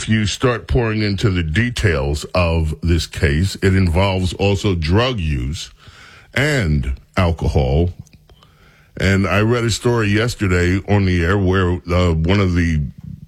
if you start pouring into the details of this case, it involves also drug use and alcohol. And I read a story yesterday on the air where one of the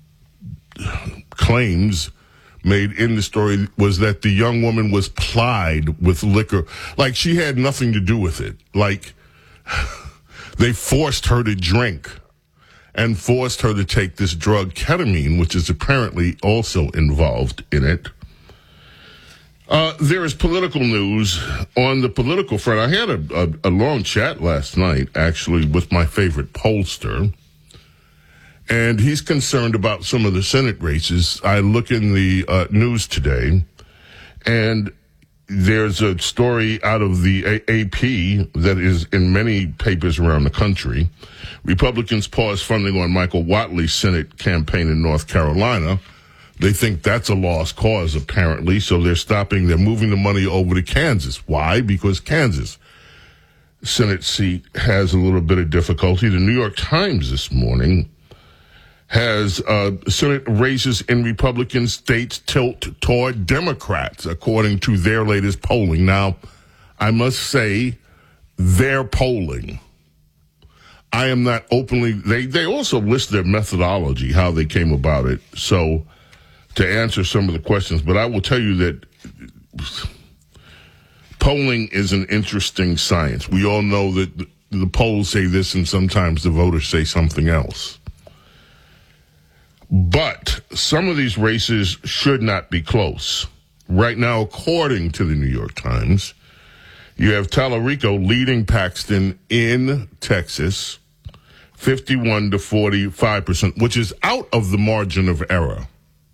claims made in the story was that the young woman was plied with liquor. Like she had nothing to do with it. Like they forced her to drink and forced her to take this drug ketamine, which is apparently also involved in it. There is political news on the political front. I had a long chat last night, actually, with my favorite pollster, and he's concerned about some of the Senate races. I look in the news today, and there's a story out of the AP that is in many papers around the country. Republicans pause funding on Michael Whatley's Senate campaign in North Carolina. They think that's a lost cause, apparently, so they're moving the money over to Kansas. Why? Because Kansas Senate seat has a little bit of difficulty. The New York Times this morning has Senate races in Republican states tilt toward Democrats, according to their latest polling. Now, I must say, their polling, I am not openly, they also list their methodology, how they came about it, so to answer some of the questions, but I will tell you that polling is an interesting science. We all know that the polls say this and sometimes the voters say something else. But some of these races should not be close. Right now, according to the New York Times, you have Tallarico leading Paxton in Texas, 51 to 45%, which is out of the margin of error.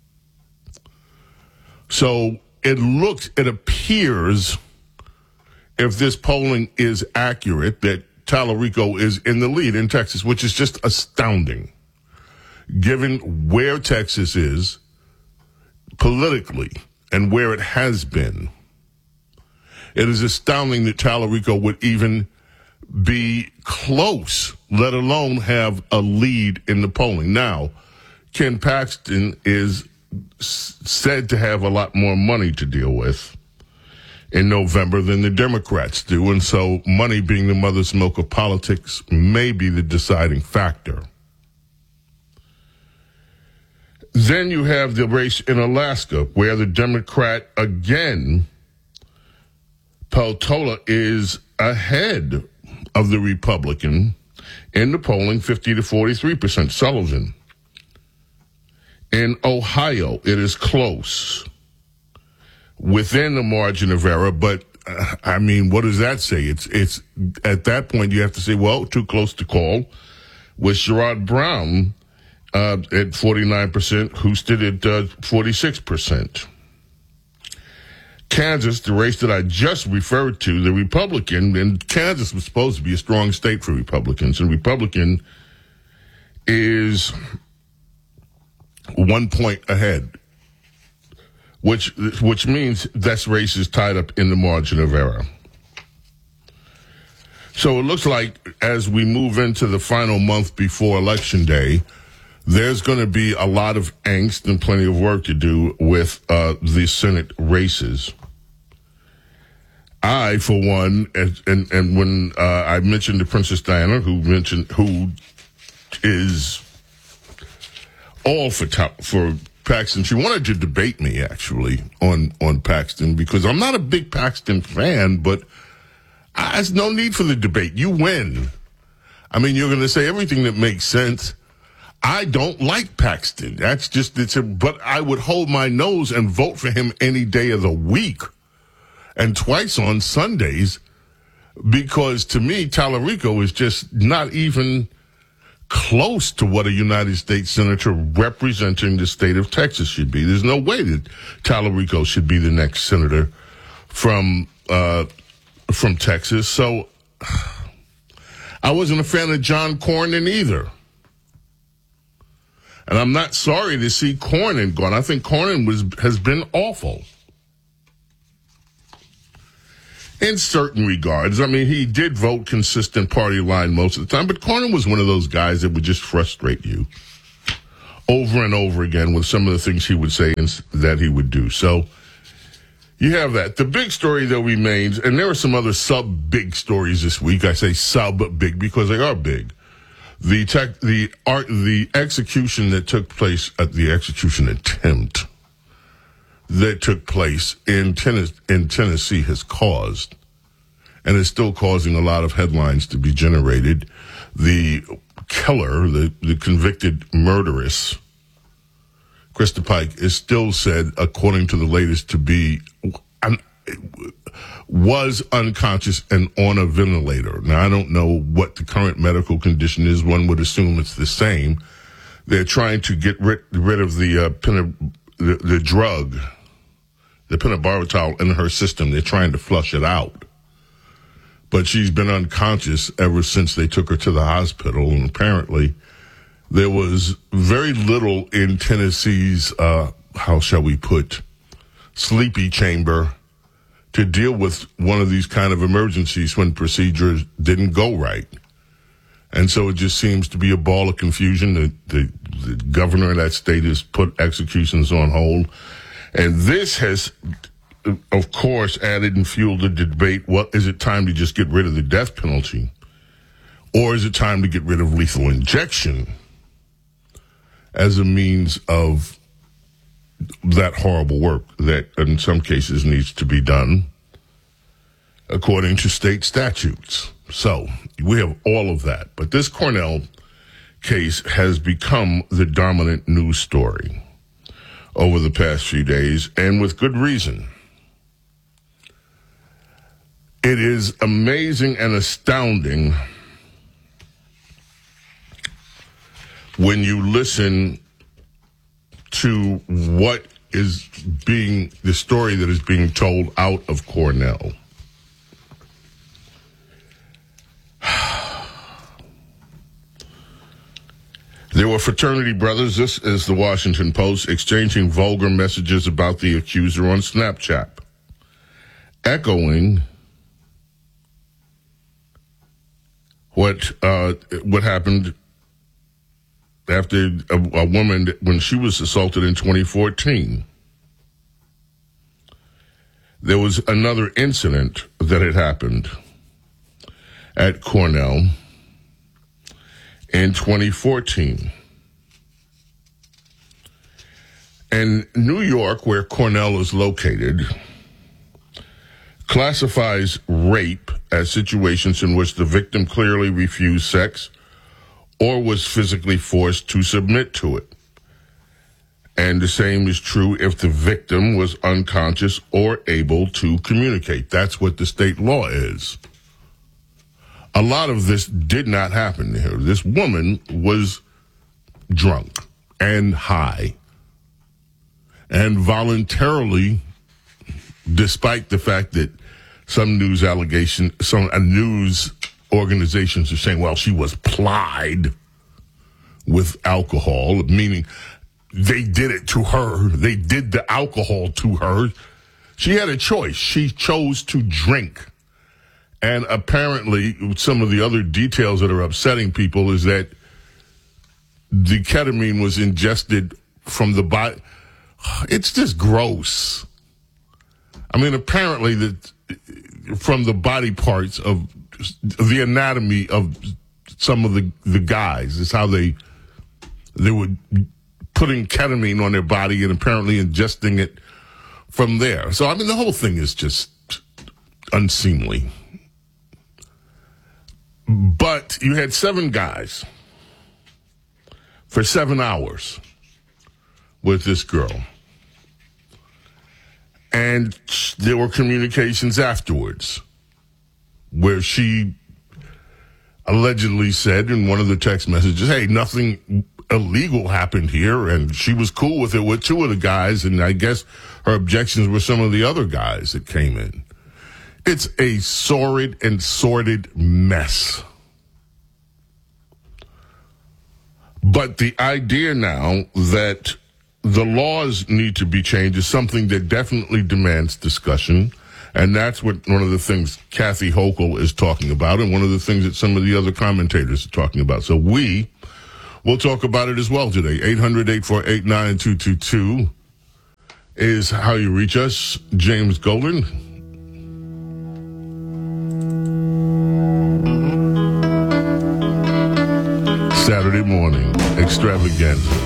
So it appears, if this polling is accurate, that Tallarico is in the lead in Texas, which is just astounding, given where Texas is politically and where it has been. It is astounding that Tallarico would even be close, let alone have a lead in the polling. Now, Ken Paxton is said to have a lot more money to deal with in November than the Democrats do, and so money being the mother's milk of politics may be the deciding factor. Then you have the race in Alaska, where the Democrat, again, Peltola, is ahead of the Republican in the polling, 50 to 43%. Sullivan. In Ohio, it is close, within the margin of error, but, I mean, what does that say? It's at that point, you have to say, well, too close to call, with Sherrod Brown at 49%, Husted at 46%. Kansas, the race that I just referred to, the Republican, and Kansas was supposed to be a strong state for Republicans, and Republican is 1 point ahead, which means that race is tied up in the margin of error. So it looks like as we move into the final month before Election Day, there's going to be a lot of angst and plenty of work to do with the Senate races. I, for one, and when I mentioned to Princess Diana, who is all for Paxton. She wanted to debate me, actually, on Paxton, because I'm not a big Paxton fan, but there's no need for the debate. You win. I mean, you're going to say everything that makes sense. I don't like Paxton. That's just, but I would hold my nose and vote for him any day of the week, and twice on Sundays, because to me, Tallarico is just not even close to what a United States Senator representing the state of Texas should be. There's no way that Tallarico should be the next senator from Texas. So I wasn't a fan of John Cornyn either. And I'm not sorry to see Cornyn gone. I think Cornyn has been awful in certain regards. I mean, he did vote consistent party line most of the time, but Cornyn was one of those guys that would just frustrate you over and over again with some of the things he would say and that he would do. So you have that. The big story, though, remains, and there are some other sub-big stories this week. I say sub-big because they are big. The execution that took place, the execution attempt that took place in Tennessee has caused, and is still causing, a lot of headlines to be generated. The killer, the convicted murderess, Krista Pike, is still said, according to the latest, to be was unconscious and on a ventilator. Now, I don't know what the current medical condition is. One would assume it's the same. They're trying to get rid of the drug, the pentobarbital, in her system. They're trying to flush it out. But she's been unconscious ever since they took her to the hospital, and apparently there was very little in Tennessee's, how shall we put, sleepy chamber to deal with one of these kind of emergencies when procedures didn't go right. And so it just seems to be a ball of confusion. The governor of that state has put executions on hold. And this has, of course, added and fueled the debate. What, is it time to just get rid of the death penalty? Or is it time to get rid of lethal injection as a means of that horrible work that in some cases needs to be done according to state statutes? So we have all of that. But this Cornell case has become the dominant news story over the past few days, and with good reason. It is amazing and astounding when you listen to what is the story that is being told out of Cornell. There were fraternity brothers, this is the Washington Post, exchanging vulgar messages about the accuser on Snapchat, echoing what happened after a woman, when she was assaulted in 2014. There was another incident that had happened at Cornell in 2014. And New York, where Cornell is located, classifies rape as situations in which the victim clearly refused sex or was physically forced to submit to it. And the same is true if the victim was unconscious or able to communicate. That's what the state law is. A lot of this did not happen here. This woman was drunk and high and voluntarily, despite the fact that some news organizations are saying, well, she was plied with alcohol, meaning they did it to her. They did the alcohol to her. She had a choice. She chose to drink. And apparently, some of the other details that are upsetting people is that the ketamine was ingested from the body. It's just gross. I mean, apparently, from the body parts of the anatomy of some of the guys is how they were putting ketamine on their body and apparently ingesting it from there. So, I mean, the whole thing is just unseemly. But you had 7 guys for 7 hours with this girl. And there were communications afterwards where she allegedly said in one of the text messages, hey, nothing illegal happened here. And she was cool with it with 2 of the guys. And I guess her objections were some of the other guys that came in. It's a sordid and sordid mess. But the idea now that the laws need to be changed is something that definitely demands discussion. And that's what one of the things Kathy Hochul is talking about and one of the things that some of the other commentators are talking about. So we We'll talk about it as well today. 800-848-9222 is how you reach us. James Golden. Saturday morning extravaganza.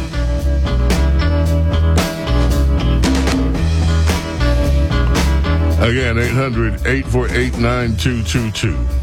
Again, 800-848-9222.